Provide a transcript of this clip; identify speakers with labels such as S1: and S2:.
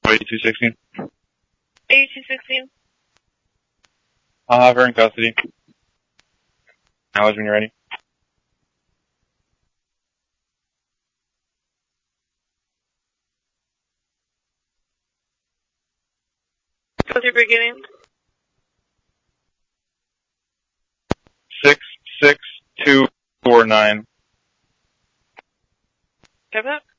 S1: 8216.
S2: 8216.
S1: I'll have her in custody. Acknowledge when you're ready.
S2: What's your beginning?
S1: 66249.
S2: Have that?